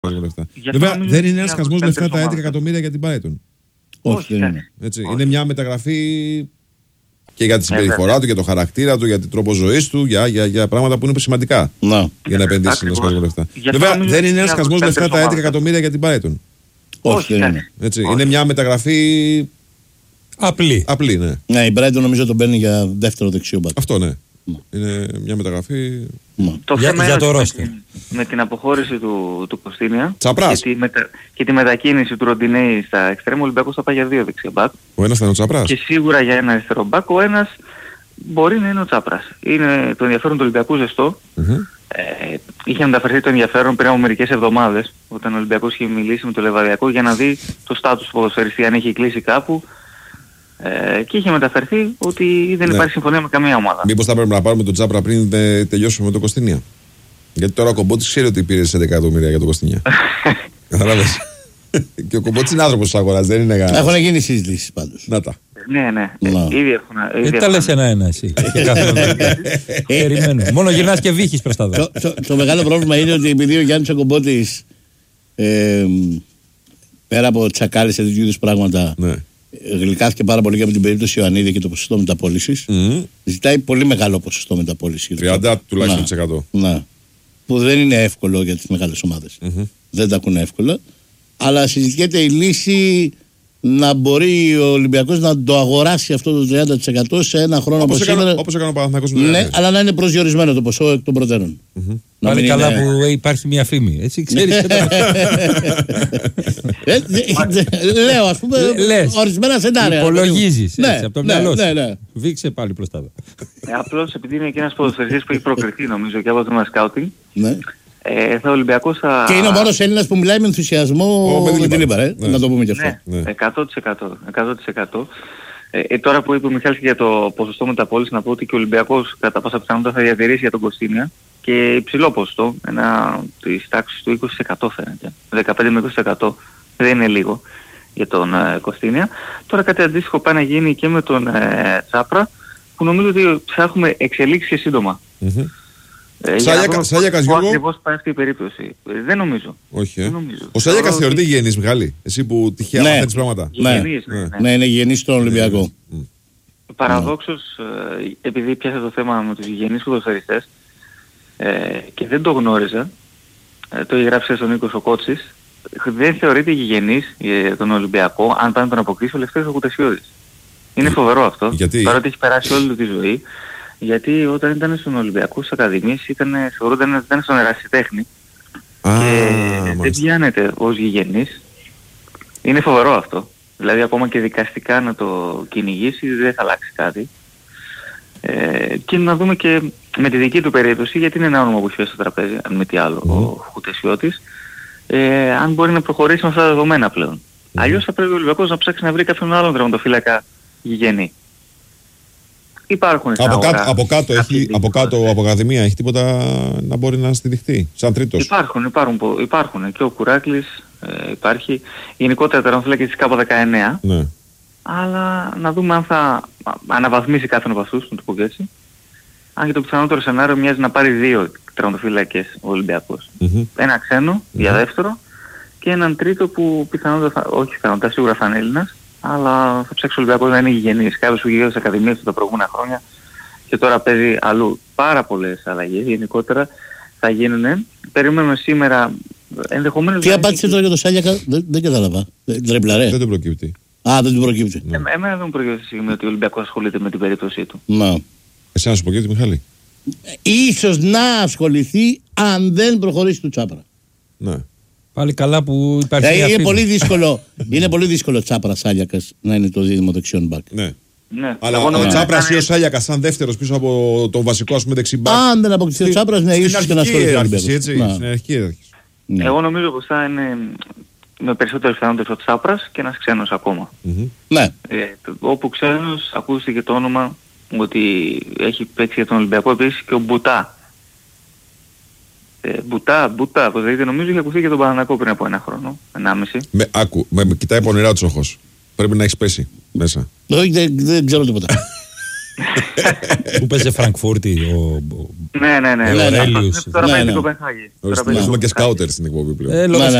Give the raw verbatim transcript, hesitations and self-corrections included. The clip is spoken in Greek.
Βέβαια δεν είναι ένα σκασμό λεφτά τα έντεκα εκατομμύρια για την Brighton. Όχι, δεν είναι. Έτσι, είναι μια μεταγραφή και για τη συμπεριφορά του, για το χαρακτήρα του, για τον τρόπο ζωής του, για, για, για πράγματα που είναι σημαντικά να. για να επενδύσει ένα σκασμό λεφτά. Βέβαια δεν είναι ένα σκασμό λεφτά τα έντεκα εκατομμύρια για την Brighton. Όχι, δεν είναι. Έτσι, είναι μια μεταγραφή απλή. απλή ναι. Ναι, η Brighton νομίζω τον παίρνει για δεύτερο δεξιό μπακ. Αυτό ναι. Είναι μια μεταγραφή. Το για, θέμα για το με, ρόστερ. με την αποχώρηση του, του Κωστίνια Τσαπράς. και, τη μετα, και τη μετακίνηση του Ροντινέη στα εξτρέμ, ο Ολυμπιακός θα πάει για δύο δεξιά μπακ. Ο ένας θα είναι ο Τσαπράς. Και σίγουρα για ένα αριστερό μπακ, ο ένας μπορεί να είναι ο Τσάπρας. Είναι το ενδιαφέρον του Ολυμπιακού ζεστό. Mm-hmm. Ε, είχε μεταφερθεί το ενδιαφέρον πριν από μερικές εβδομάδες, όταν ο Ολυμπιακός είχε μιλήσει με το Λεβαδιακό για να δει το στάτους του ποδοσφαιριστή, αν έχει κλείσει κάπου. Ε, και είχε μεταφερθεί ότι δεν ναι. υπάρχει συμφωνία με καμία ομάδα. Μήπως θα πρέπει να πάρουμε τον Τσάπρα πριν τε, τελειώσουμε με τον Κωστίνια. Γιατί τώρα ο Κομπότης ξέρει ότι πήρε έντεκα εκατομμύρια για τον Κωστίνια. Καταλάβες. Και ο Κομπότης είναι άνθρωπος της αγοράς, δεν είναι κανένας. Έχουν γίνει συζητήσεις πάντως. Να τα. Ναι, ναι. No. Ε, ήδη έχουν. Δεν τα λες ένα-ένα εσύ. Περιμένω. Μόνο γυρνάς και βύχεις προς τα δω. Το, το, το μεγάλο πρόβλημα είναι ότι επειδή ο Γιάννης ο Κομπότης ε, πέρα από τσακάλες σε τέτοιου είδους πράγματα Ναι. γλυκάθηκε πάρα πολύ και από την περίπτωση Ιωαννίδη και το ποσοστό μεταπώλησης. Mm. Ζητάει πολύ μεγάλο ποσοστό μεταπώλησης. τριάντα τουλάχιστον τοις εκατό. Να. Που δεν είναι εύκολο για τις μεγάλες ομάδες. Mm-hmm. Δεν τα ακούνε εύκολα. Αλλά συζητιέται η λύση να μπορεί ο Ολυμπιακός να το αγοράσει αυτό το τριάντα τοις εκατό σε ένα χρόνο όπως από έκανε, σήμερα. όπως έκανε ο Παναθηναϊκός με τον Ναι, Ιωαννίδη. αλλά να είναι προσδιορισμένο το ποσό εκ των προτέρων. Mm-hmm. Πάλι καλά είναι... που υπάρχει μια φήμη. Έτσι ξέρεις. ε, λέω ας πούμε Λες. ορισμένα σενάρια. Υπολογίζεις ναι, έτσι, από το ναι, μυαλό σου. ναι, ναι. Βήξε πάλι προς τα δω. Ε, απλώς επειδή είναι και ένας ποδοσφαιριστής που έχει προκριθεί νομίζω και από το σκάουτινγκ, Ναι. ε, θα ο Ολυμπιακός θα... Και είναι ο μόνος Έλληνας που μιλάει με ενθουσιασμό Ο, με με την την Λίμπαρα. Λίμπαρα, Ναι. να το πούμε και αυτό. Ναι, Ναι. εκατό τοις εκατό. εκατό τοις εκατό. Ε, ε, τώρα που είπε ο Μιχάλης και για το ποσοστό μεταπώλησης, να πω ότι και ο Ολυμπιακός κατά πάσα πιθανότητα θα διατηρήσει για τον Κωστίνια και υψηλό ποσοστό, ένα της τάξης του είκοσι τοις εκατό φαίνεται. δεκαπέντε με είκοσι τοις εκατό δεν είναι λίγο για τον ε, Κωστίνια. Τώρα κάτι αντίστοιχο πάει να γίνει και με τον ε, Τσάπρα, που νομίζω ότι θα έχουμε εξελίξει και σύντομα. Mm-hmm. Ε, Σάγιακας, Σάγιακας, Γιώργο. Ακριβώς πάει αυτή η περίπτωση. Ε, δεν νομίζω. Όχι, ε. Δεν νομίζω. Ο Σάγιακας Θεωρώ θεωρείται ότι- γηγενής, Μιχάλη. Εσύ που τυχαία Ναι. μαθαίνεις πράγματα. Γηγενής, ναι, Ναι. ναι. Ναι, είναι γεννής στον Ολυμπιακό. Mm. Παραδόξως, ε, επειδή πιάσε το θέμα με τους γηγενείς ποδοσφαιριστές ε, και δεν το γνώριζα, ε, το έγραψε στον Νίκο ο Κότσης, δεν θεωρείται γηγενής για τον Ολυμπιακό αν πάνε τον αποκλείσει ο Λευτέρης ο Κουτεσιώδης. Είναι φοβερό αυτό. Γιατί? Παρότι έχει περάσει όλη του τη ζωή, γιατί όταν ήταν στον Ολυμπιακό στις Ακαδημίες ήταν, θεωρούνταν ήταν στον ερασιτέχνη Α, και δεν μάλιστα. πιάνεται ως γηγενής. Είναι φοβερό αυτό. Δηλαδή ακόμα και δικαστικά να το κυνηγήσει δεν θα αλλάξει κάτι. Ε, και να δούμε και με τη δική του περίπτωση, γιατί είναι ένα όνομα που έχει στο τραπέζι, αν με τι άλλο, Mm. ο Χουτεσιώτης, ε, αν μπορεί να προχωρήσει με αυτά τα δεδομένα πλέον. Mm. Αλλιώς θα πρέπει ο Ολυμπιακός να ψάξει να βρει κάποιον άλλον τερματοφύλακα γηγενή. Υπάρχουν στην Από αγορά κάτω, από κάτω, κάποιοι έχει, από κάτω, από ακαδημία, έχει τίποτα να μπορεί να στηριχτεί, σαν τρίτος. Υπάρχουν, υπάρχουν, πο- υπάρχουν. Και ο Κουράκλης ε, υπάρχει. Γενικότερα τερματοφύλακες της Κάπα δεκαεννέα. Ναι. Αλλά να δούμε αν θα αναβαθμίσει κάποιον από αυτούς, να το πω και έτσι. Αν και το πιθανότερο σενάριο μοιάζει να πάρει δύο τερματοφύλακες ο Ολυμπιακός. Mm-hmm. Ένα ξένο για δεύτερο και έναν τρίτο που πιθανότητα, θα, όχι πιθανότητα, σίγουρα θα είναι Έλληνας, αλλά θα ψάξει ο Ολυμπιακός να είναι γηγενής. Κάποιος που γυρίζει στις ακαδημίες του τα προηγούμενα χρόνια και τώρα παίζει αλλού. Πάρα πολλές αλλαγές γενικότερα θα γίνουν. Περιμένουμε σήμερα ενδεχομένως... Τι να απάντησε έχει- τώρα για το Σάλιακα, δεν, δεν κατάλαβα. Τρεπλαρέ. Δεν το προκύπτει. Α, δεν του προκύπτει. Ε, εμένα δεν μου προκύπτει στη στιγμή ότι ο Ολυμπιακός ασχολείται με την περίπτωσή του. Να. Εσένα σου προκύπτει, Μιχάλη. Ίσως να ασχοληθεί αν δεν προχωρήσει του Τσάπρα. Ναι. Πάλι καλά που υπάρχει Ε, μια είναι, φήμη. πολύ δύσκολο, είναι πολύ δύσκολο Τσάπρα Σάλιακας να είναι το δίδυμο δεξιόν μπακ. Ναι. Ναι. Αλλά Εγώ ο νομίζω Τσάπρας ότι ή ο θα Σάγιακας σαν δεύτερος πίσω από τον βασικό, ας πούμε, δεξιμπάκ. Αν δεν αποκτηθεί ο Τσάπρας, ναι, Στην ίσως και να αρχική ασχοληθεί ο ιεράρχηση, Ολυμπιακός. έτσι. Να. Στην αρχική ιεράρχηση. Ναι. Εγώ νομίζω πως θα είναι με περισσότερες πιθανότητες ο Τσάπρας και ένας ξένος ακόμα. Μμμ. Ναι. Ε, το- όπου ξένος ακούστηκε το όνομα ότι έχει παίξει για τον Ολυμπιακό επίσης και ο Μπουτά. Ε, Μπουτά, Μπουτά, πως δηλαδή νομίζω είχε ακουστεί και τον Παναθηναϊκό πριν από ένα χρόνο, ενάμιση. Με, άκου, με, με κοιτάει πονηρά τους όχος. Πρέπει να έχεις πέσει μέσα. Όχι, δεν, δεν ξέρω τίποτα. Που παίζει Φραγκφούρτη ο. Ναι, ναι, ναι. Ο Ρέλιος. Τώρα Ναι, παίζει ναι. στην Κοπενχάγη. Τώρα Ορίστε, παίζει έχουμε και στην Κοπενχάγη. σκάουτερ στην εκπομπή πλέον. Ε, λόγω Ναι, ναι.